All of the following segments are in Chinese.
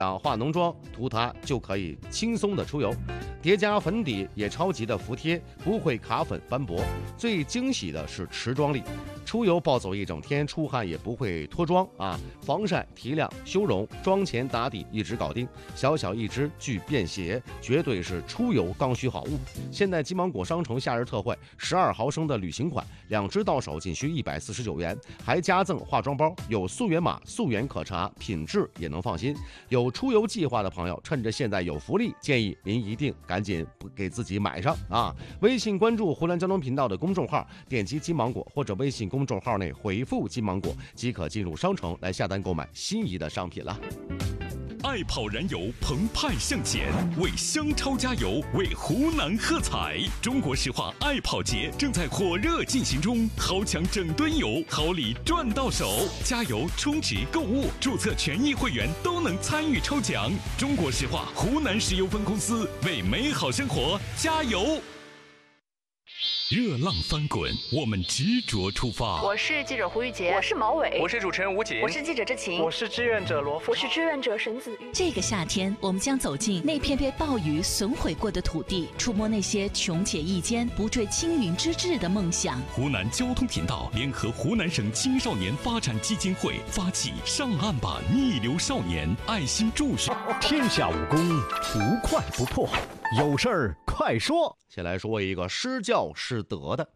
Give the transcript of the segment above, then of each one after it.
化浓妆，涂它就可以轻松的出油。叠加粉底也超级的服帖，不会卡粉斑驳。最惊喜的是持妆力，出油暴走一整天，出汗也不会脱妆啊！防晒、提亮、修容，妆前打底一直搞定。小小一支，具便携，绝对是出油刚需好物。现在金芒果商城夏日特惠，12毫升的旅行款，2支到手仅需149元，还加赠化妆包，有溯源码，溯源可查，品质也能放心。有出油计划的朋友，趁着现在有福利，建议您一定赶紧给自己买上啊！微信关注湖南交通频道的公众号，点击金芒果或者微信公众号内回复金芒果，即可进入商城来下单购买心仪的商品了。 爱跑燃油，澎湃向前，为香超加油，为湖南喝彩！中国石化爱跑节正在火热进行中，豪抢整吨油，好礼赚到手！加油、充值、购物、注册权益会员都能参与抽奖。中国石化湖南石油分公司为美好生活加油！热浪翻滚，我们执着出发。 我是记者胡玉洁， 我是毛伟， 我是主持人吴瑾， 我是记者志晴， 我是志愿者罗富， 我是志愿者沈子玉。 这个夏天，我们将走进那片被暴雨损毁过的土地，触摸那些穷且益坚、不坠青云之志的梦想。 湖南交通频道联合湖南省青少年发展基金会发起“上岸吧，逆流少年”爱心助学。 天下武功，无快不破。有事儿快说。 先来说一个失教失德的。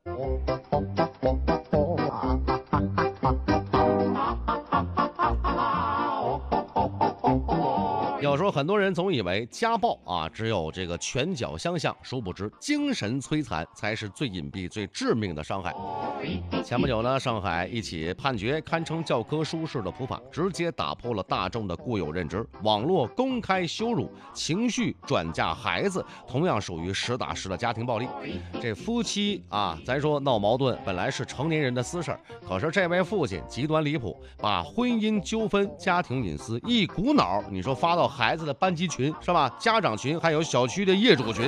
有时候很多人总以为家暴啊只有这个拳脚相向，殊不知精神摧残才是最隐蔽最致命的伤害。前不久呢，上海一起判决堪称教科书式的普法，直接打破了大众的固有认知。网络公开羞辱、情绪转嫁孩子，同样属于实打实的家庭暴力。这夫妻啊，咱说闹矛盾本来是成年人的私事儿，可是这位父亲极端离谱，把婚姻纠纷、家庭隐私一股脑，你说发到孩子的班级群是吧？家长群，还有小区的业主群。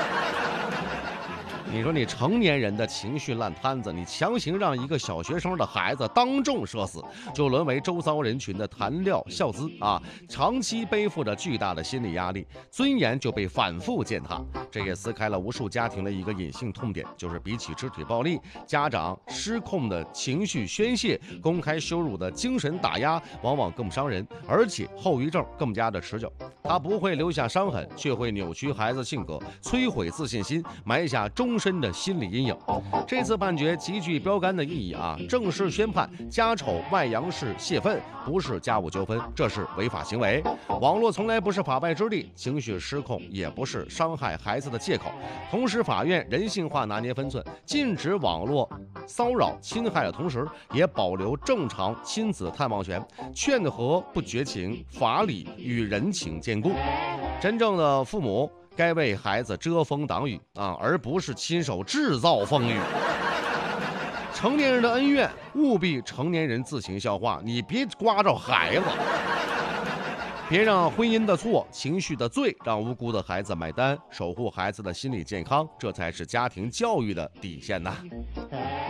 你说你成年人的情绪烂摊子，你强行让一个小学生的孩子当众社死，就沦为周遭人群的谈料笑资啊！长期背负着巨大的心理压力，尊严就被反复践踏。这也撕开了无数家庭的一个隐性痛点，就是比起肢体暴力，家长失控的情绪宣泄、公开羞辱的精神打压，往往更伤人，而且后遗症更加的持久。它不会留下伤痕，却会扭曲孩子性格，摧毁自信心，埋下终身的心理阴影。这次判决极具标杆的意义啊，正式宣判家丑外扬式泄愤不是家务纠纷，这是违法行为。网络从来不是法外之地，情绪失控也不是伤害孩子的借口。同时，法院人性化拿捏分寸，禁止网络骚扰侵害的同时，也保留正常亲子探望权，劝和不绝情，法理与人情兼顾。真正的父母该为孩子遮风挡雨啊，而不是亲手制造风雨。成年人的恩怨务必成年人自行消化，你别刮着孩子。别让婚姻的错、情绪的罪让无辜的孩子买单，守护孩子的心理健康，这才是家庭教育的底线呐。